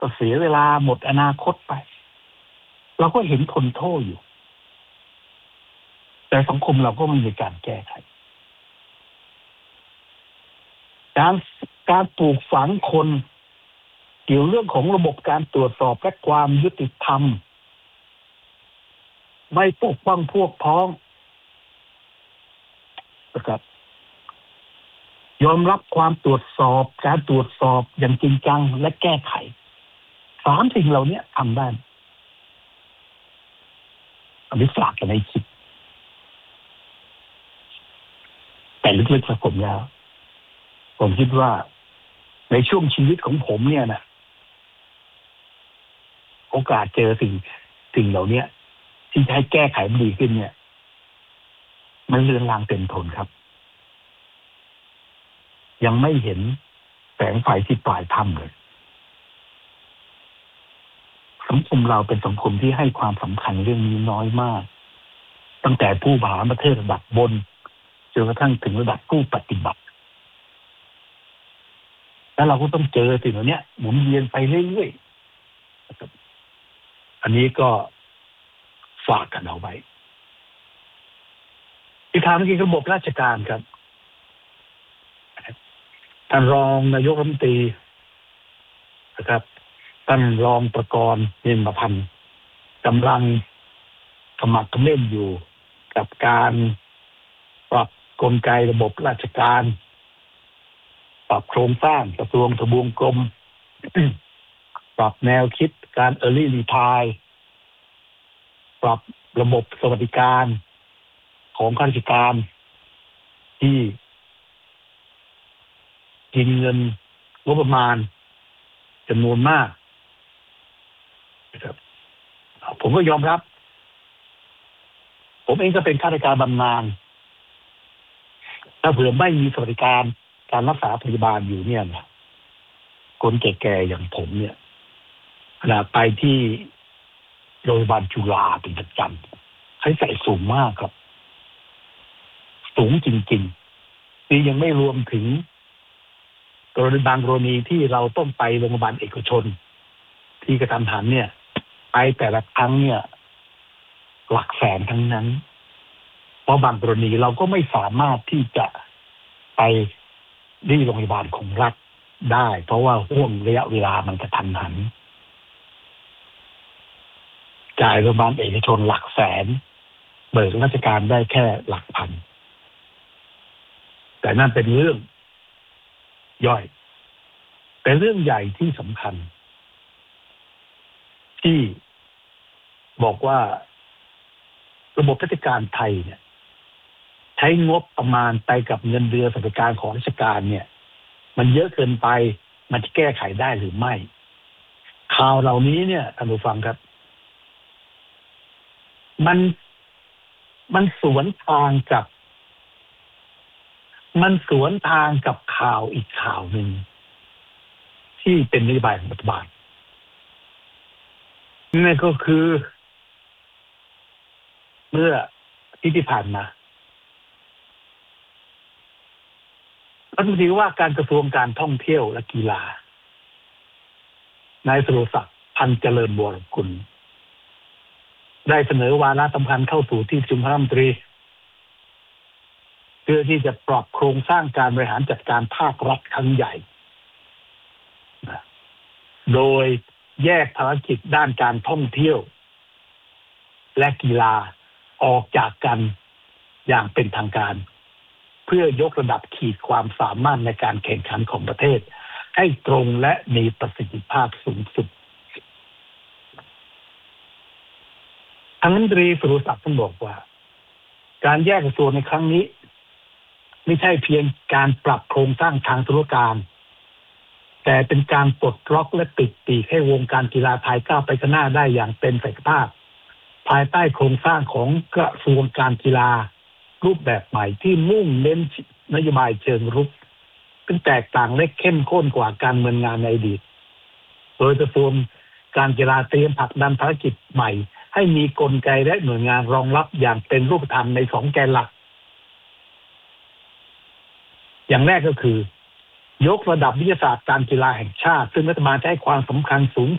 ก็เสียเวลาหมดอนาคตไปเราก็เห็นทนโทษอยู่แต่สังคมเราก็ไม่มีการแก้ไขการปลูกฝังคนเกี่ยวเรื่องของระบบการตรวจสอบและความยุติธรรมไม่ปกป้องพวกพ้องนะครับยอมรับความตรวจสอบการตรวจสอบอย่างจริงจังและแก้ไข3 สิ่งเหล่านี้ทำได้อันนี้ฝากกันในคิดแต่ลึกๆสักผมแล้วผมคิดว่าในช่วงชีวิตของผมเนี่ยนะโอกาสเจอสิ่งเหล่านี้ที่จะให้แก้ไขมันดีขึ้นเนี่ยมันเรือนรางเต็มทนครับยังไม่เห็นแสงไฟที่ปลายถ้ำเลยสังคมเราเป็นสังคมที่ให้ความสำคัญเรื่องนี้น้อยมากตั้งแต่ผู้บริหารประเทศระดับบนจนกระทั่งถึงระดับผู้ปฏิบัติแล้วเราก็ต้องเจอสิ่งเหล่านี้หมุนเวียนไปเรื่อยๆอันนี้ก็ฝากกันเอาไว้อีกทางนึงคือระบบราชการครับท่านรองนายกรัฐมนตรีนะครับท่านรองประกรณ์เนียมพันธ์กำลังขมักเขม้นอยู่กับการปรับกลไกระบบราชการปรับโครงสร้างกระทรวงทบวงกรม ปรับแนวคิดการ Early Retire ปรับระบบสวัสดิการของข้าราชการที่กินเงินงบประมาณจำนวนมากนะครับผมก็ยอมรับผมเองก็เป็นข้าราชการบำนาญถ้าเผื่อไม่มีสวัสดิการการรักษาพยาบาลอยู่เนี่ยนะคนแก่ๆอย่างผมเนี่ยขณะไปที่โรงพยาบาลจุฬาเป็นประจำใช้จ่ายสูงมากครับสูงจริงๆนี่ยังไม่รวมถึงบางกรณีที่เราต้องไปโรงพยาบาลเอกชนที่กระทันหันเนี่ยไปแต่ละครั้งเนี่ยหลักแสนทั้งนั้นเพราะบางกรณีเราก็ไม่สามารถที่จะไปที่โรงพยาบาลของรัฐได้เพราะว่าห่วงระยะเวลามันกระทันหันจ่ายโรงพยาบาลเอกชนหลักแสนเบิกราชการได้แค่หลักพันแต่นั่นเป็นเรื่องย่อยแต่เรื่องใหญ่ที่สำคัญที่บอกว่าระบบราชการไทยเนี่ยใช้งบประมาณไปกับเงินเดือนสวัสดิการของราชการเนี่ยมันเยอะเกินไปมันจะแก้ไขได้หรือไม่ข่าวเหล่านี้เนี่ยท่านผู้ฟังครับมันสวนทางกับข่าวอีกข่าวหนึ่งที่เป็นนโยบายของรัฐบาลนั่นก็คือเมื่อที่ผ่านมารัฐมนตรีว่าการกระทรวงการท่องเที่ยวและกีฬานายสุรศักดิ์พันธ์เจริญวรกุลได้เสนอวาระสำคัญเข้าสู่ที่ประชุมคณะรัฐมนตรีเพื่อที่จะปรับโครงสร้างการบริหารจัดการภาครัฐครั้งใหญ่โดยแยกภารกิจด้านการท่องเที่ยวและกีฬาออกจากกันอย่างเป็นทางการเพื่อยกระดับขีดความสามารถในการแข่งขันของประเทศให้ตรงและมีประสิทธิภาพสูงสุดทางรัฐมนตรีสุรศักดิ์ท่านบอกว่าการแยกกระทรวงในครั้งนี้ไม่ใช่เพียงการปรับโครงสร้างทางธุรการแต่เป็นการปลดล็อกและปิดปีกให้วงการกีฬาไทยก้าวไปข้างหน้าได้อย่างเต็มศักยภาพภายใต้โครงสร้างของกระทรวงการกีฬารูปแบบใหม่ที่มุ่งเน้นนโยบายเชิงรุกซึ่งแตกต่างและเข้มข้นกว่าการดำเนินงานในอดีตโดยกระทรวงการกีฬาเตรียมผลักดันภารกิจใหม่ให้มีกลไกและหน่วยงานรองรับอย่างเป็นรูปธรรมใน2 แกนหลักอย่างแรกก็คือยกระดับวิทยาศาสตร์การกีฬาแห่งชาติซึ่งรัฐบาลให้ความสำคัญสูง